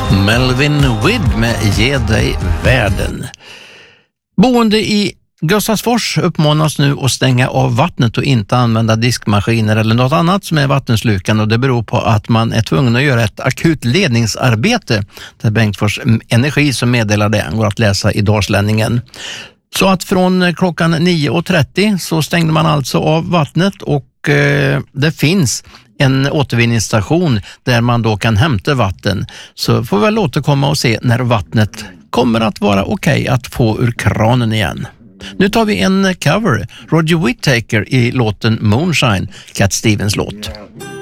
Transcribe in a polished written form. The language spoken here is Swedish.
Melvin Widd med Ge dig världen. Boende i Gustavsfors uppmanas nu att stänga av vattnet och inte använda diskmaskiner eller något annat som är vattenslukande, och det beror på att man är tvungen att göra ett akut ledningsarbete. Det är Bengtsfors Energi som meddelar det, går att läsa i Dalslänningen. Så att från klockan 9.30 så stängde man alltså av vattnet, och det finns en återvinningsstation där man då kan hämta vatten. Så får vi väl återkomma och se när vattnet kommer att vara okej att få ur kranen igen. Nu tar vi en cover, Roger Whittaker i låten Moonshine, Cat Stevens låt.